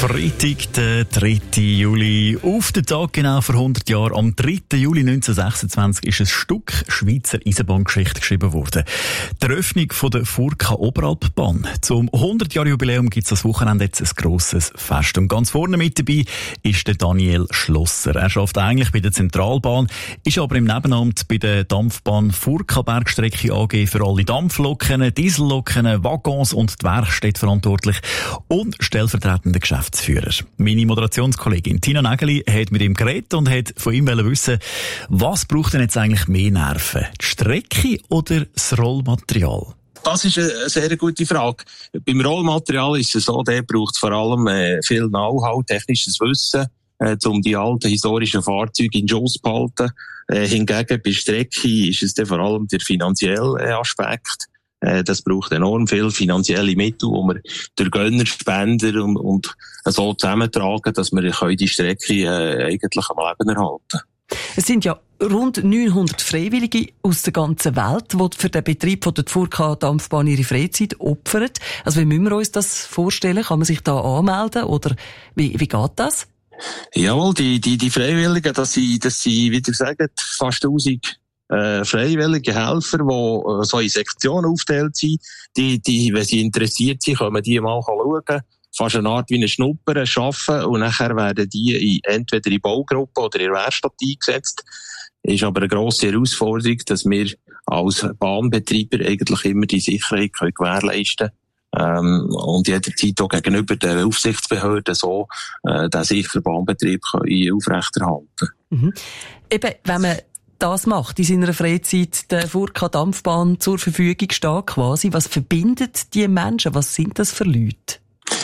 Freitag, der 3. Juli. Auf den Tag genau vor 100 Jahren, am 3. Juli 1926, ist ein Stück Schweizer Eisenbahngeschichte geschrieben worden. Die Eröffnung der Furka-Oberalpbahn. Zum 100-Jahr-Jubiläum gibt es das Wochenende jetzt ein grosses Fest. Und ganz vorne mit dabei ist der Daniel Schlosser. Er arbeitet eigentlich bei der Zentralbahn, ist aber im Nebenamt bei der Dampfbahn Furka-Bergstrecke AG für alle Dampfloken, Dieselloken, Waggons und die Werkstätte verantwortlich und stellvertretender Geschäftsführer. Meine Moderationskollegin Tina Nägeli hat mit ihm geredet und hat von ihm wissen, was braucht denn jetzt eigentlich mehr Nerven? Die Strecke oder das Rollmaterial? Das ist eine sehr gute Frage. Beim Rollmaterial ist es so, der braucht vor allem viel Know-how, technisches Wissen, um die alten historischen Fahrzeuge in Schuss zu behalten. Hingegen bei Strecke ist es dann vor allem der finanzielle Aspekt. Das braucht enorm viel finanzielle Mittel, die wir durch Gönner, Spender und so zusammentragen, dass wir die Strecke eigentlich am Leben erhalten. Es sind ja rund 900 Freiwillige aus der ganzen Welt, die für den Betrieb der Furka-Dampfbahn ihre Freizeit opfern. Also wie müssen wir uns das vorstellen? Kann man sich da anmelden oder wie geht das? Jawohl, die Freiwilligen, das sind, wie ihr sagt, fast 1000 freiwillige Helfer, die so in Sektionen aufgeteilt sind. Die, wenn sie interessiert sind, können die mal schauen. Fast eine Art wie eine Schnupper arbeiten und nachher werden die entweder in Baugruppen oder in Werkstatt eingesetzt. Ist aber eine grosse Herausforderung, dass wir als Bahnbetreiber eigentlich immer die Sicherheit gewährleisten können. Und jederzeit auch gegenüber der Aufsichtsbehörden so den sicheren Bahnbetrieb aufrechterhalten. Mhm. Eben, wenn man das macht, in seiner Freizeit der Furka-Dampfbahn zur Verfügung steht quasi. Was verbindet die Menschen? Was sind das für Leute?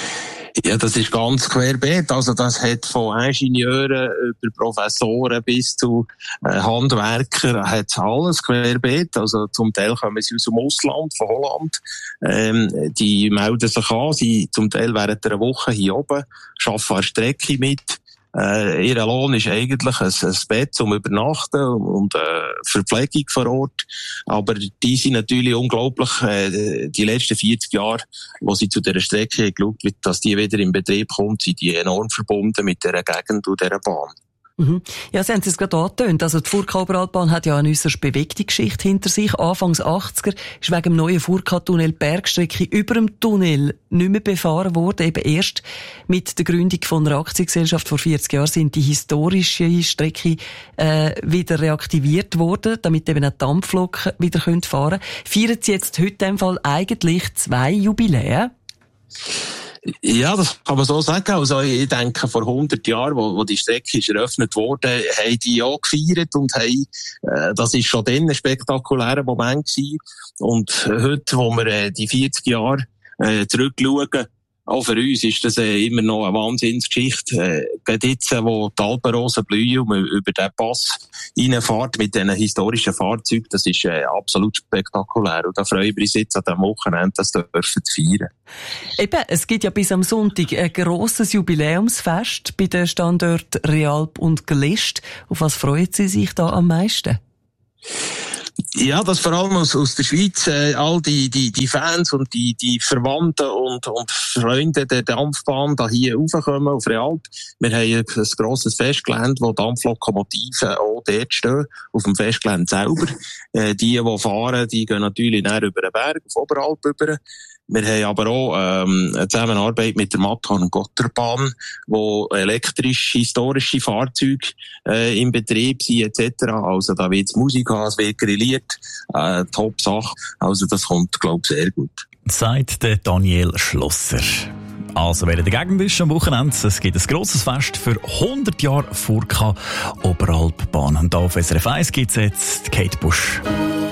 Ja, das ist ganz querbeet. Also das hat von Ingenieuren über Professoren bis zu Handwerker, hat alles querbeet. Also zum Teil kommen sie aus dem Ausland, von Holland. Die melden sich an, sie zum Teil während einer Woche hier oben, arbeiten an der Strecke mit. Ihr Lohn ist eigentlich ein Bett zum Übernachten und Verpflegung vor Ort. Aber die sind natürlich unglaublich, die letzten 40 Jahre, wo sie zu dieser Strecke geschaut wird, dass die wieder in Betrieb kommt, sind die enorm verbunden mit dieser Gegend und dieser Bahn. Mhm. Ja, Sie haben es gerade angetönt. Also die Furka-Oberalpbahn hat ja eine äusserst bewegte Geschichte hinter sich. Anfangs 80er ist wegen dem neuen Furka-Tunnel die Bergstrecke über dem Tunnel nicht mehr befahren worden. Eben erst mit der Gründung von einer Aktiengesellschaft vor 40 Jahren sind die historische Strecke wieder reaktiviert worden, damit eben auch die Dampfloken wieder fahren können. Feiern Sie jetzt heute in dem Fall eigentlich 2 Jubiläen? Ja, das kann man so sagen. Also, ich denke, vor 100 Jahren, wo die Strecke ist eröffnet wurde, haben die auch gefeiert und das ist schon dann ein spektakulärer Moment gewesen. Und heute, wo wir die 40 Jahre zurückschauen, auch für uns ist das immer noch eine Wahnsinnsgeschichte. Gerade jetzt, wo die Alpenrosen blühen und man über den Pass reinfährt mit diesen historischen Fahrzeugen, das ist absolut spektakulär. Und da freuen wir uns jetzt an diesem Wochenende, das dürfen zu feiern. Eben, es gibt ja bis am Sonntag ein grosses Jubiläumsfest bei den Standorten Realp und Glist. Auf was freuen Sie sich da am meisten? Ja, das vor allem aus der Schweiz, all die Fans und die Verwandten und Freunde der Dampfbahn da hier raufkommen auf Realp. Wir haben ein grosses Festgelände, wo Dampflokomotiven auch dort stehen, auf dem Festgelände selber. Die fahren, die gehen natürlich näher über den Berg, auf Oberalp über. Wir haben aber auch eine Zusammenarbeit mit der Matthann-Gotterbahn, wo elektrisch-historische Fahrzeuge im Betrieb sind etc. Also da wird Musik haben, es wird grilliert, Top-Sache. Also das kommt, glaube ich, sehr gut. Sagt der Daniel Schlosser. Also, wer dagegen bist am Wochenende, es gibt ein grosses Fest für 100 Jahre Furka Oberalpbahn. Und da auf SRF 1 gibt es jetzt Kate Busch.